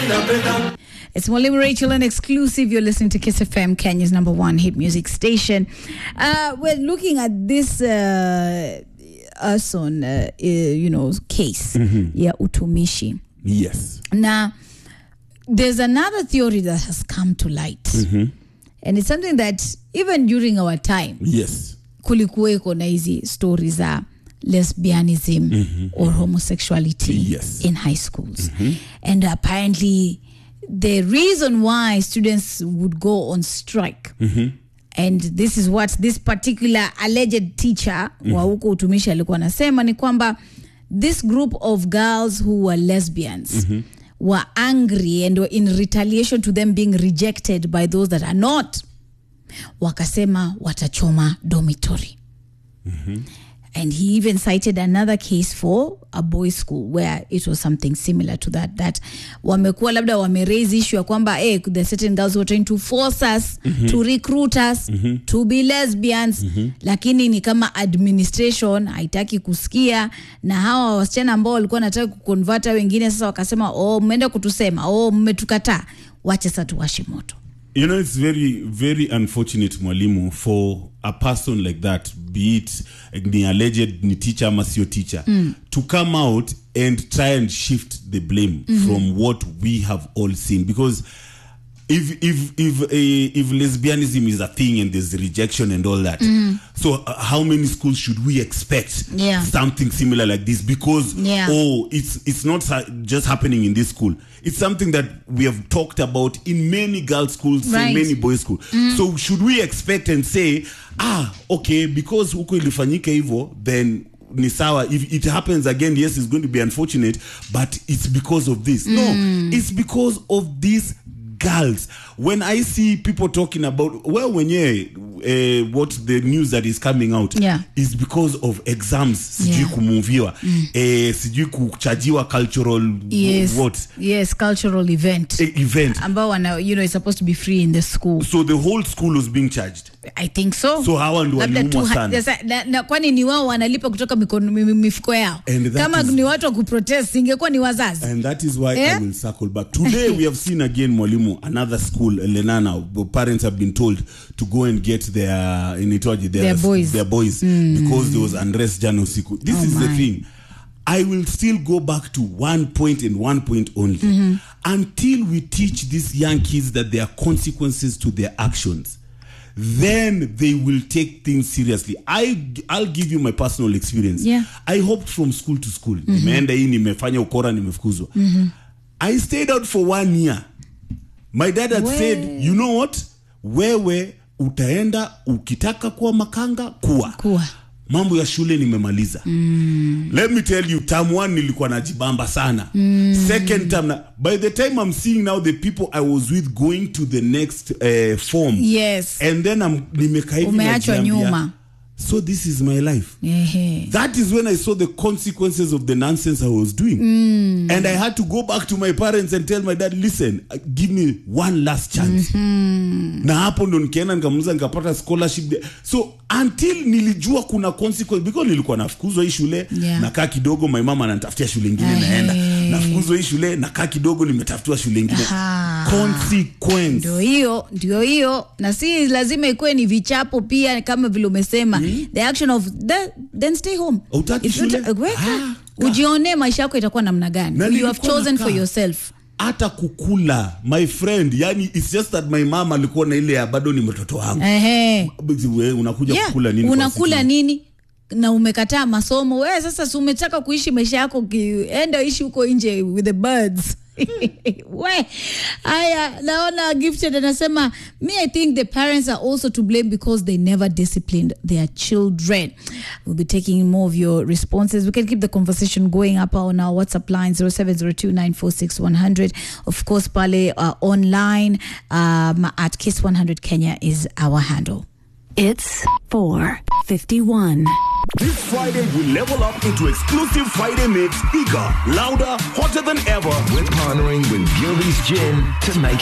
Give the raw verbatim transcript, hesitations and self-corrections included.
It's Mwalimu Rachel, an exclusive. You're listening to Kiss F M, Kenya's number one hit music station. Uh, we're looking at this uh, Ason, uh, uh, you know, case. Mm-hmm. Yeah, utumishi. Yes. Now, there's another theory that has come to light. Mm-hmm. And it's something that even during our time, yes, kulikuweko na hizi stories za lesbianism mm-hmm. or homosexuality yes. in high schools. Mm-hmm. And apparently the reason why students would go on strike, mm-hmm. and this is what this particular alleged teacher mm-hmm. wa huko utumishi alikuwa anasema, ni kwamba this group of girls who were lesbians mm-hmm. were angry and were in retaliation to them being rejected by those that are not. Wakasema watachoma dormitory. Mm-hmm. And he even cited another case for a boys' school where it was something similar to that. That wamekuwa labda wame raise issue ya kwamba hey, there are certain girls who are trying to force us, mm-hmm. to recruit us, mm-hmm. to be lesbians. Mm-hmm. Lakini ni kama administration haitaki kusikia, na hawa wasichana ambao walikuwa wanataka kuconvert wengine sasa wakasema oh, mmeenda kutusema, oh, mmetukataa, wacha sasa tuwashe moto. You know, it's very, very unfortunate, Mwalimu, for a person like that, be it the alleged ni teacher ama sio teacher, mm. to come out and try and shift the blame mm-hmm. from what we have all seen. Because if if if uh, if lesbianism is a thing and there's rejection and all that, mm. so uh, how many schools should we expect yeah. something similar like this? Because yeah. oh, it's it's not just happening in this school. It's something that we have talked about in many girls' schools, right. in many boys' schools. Mm. So should we expect and say, ah, okay, because huko ilifanyika hivyo, then ni sawa. If it happens again, yes, it's going to be unfortunate, but it's because of this. Mm. No, it's because of these girls. When I see people talking about, well, when yeah, uh, what the news that is coming out yeah. is because of exams, sijui yeah. kumuviwa, mm. eh, sijui kuchajiwa cultural yes. what? Yes, cultural event. A event. Ambao wana, you know, it's supposed to be free in the school. So the whole school was being charged. I think so. So hawa ndio waliumwa sana. Na, na kwani ni wao wanalipa kutoka mikono mifuko yao. Kama is, ni watu wa kuprotest ingekuwa ni wazazi. And that is why eh? I will circle back. Today we have seen again, Mwalimu, another school, Lenana, the parents have been told to go and get their in Itoji, their, their boys, their boys mm. because there was unrest jana usiku. This oh is my. the thing. I will still go back to one point and one point only. Mm-hmm. Until we teach these young kids that there are consequences to their actions, then they will take things seriously. I, I'll give you my personal experience. Yeah. I hopped from school to school. Mm-hmm. Nimeenda hii, nimefanya ukora, nimefukuzwa. Mm-hmm. I stayed out for one year. My dad had Wee. said, you know what? Wewe utaenda ukitaka kuwa makanga, kuwa. Kuwa. Mambo ya shule nimemaliza. Mm. Let me tell you, term one nilikuwa najibamba sana. Mm. Second term, na, by the time I'm seeing now the people I was with going to the next uh, form. Yes. And then I'm nimeka hivi umeachwa nyuma. So this is my life. Yeah. That is when I saw the consequences of the nonsense I was doing. Mm. And I had to go back to my parents and tell my dad, listen, give me one last chance. Mm-hmm. Na hapo ndo nikaenda nikamuza nikapata scholarship there. So until nilijua kuna consequence, because nilikuwa nafukuzwa hii shule, yeah. nakaa kidogo my mama ananitafutia shule nyingine hey. naenda. Nafukuzwa hii shule, nakaa kidogo nimetafutiwa shule nyingine. Consequence. Ndio hiyo, ndio hiyo. Na si lazima ikuwe ni vichapo pia kama vile umesema. Mm. The action of the, then stay home. Utaki shule? Ah, ujione maisha yako itakuwa namna gani. You have chosen for yourself. Hata kukula, my friend, yani it's just that my mama alikuwa na ile ya bado ni mtoto wangu. Ehe. Wewe unakuja yeah. kukula nini? Unakula nini? Na umekataa masomo. Wewe sasa si umetaka kuishi maisha yako, enda ishi huko nje with the birds. We aya naona Gifted anasema, me I think the parents are also to blame because they never disciplined their children. We'll be taking more of your responses. We can keep the conversation going up on our WhatsApp line zero seven zero two nine four six one zero zero. Of course, pale uh, online um, at Kiss one hundred Kenya is our handle. It's four fifty-one. This Friday, we level up into exclusive Friday mix, bigger, louder, hotter than ever. We're partnering with Gilby's Gin tonight.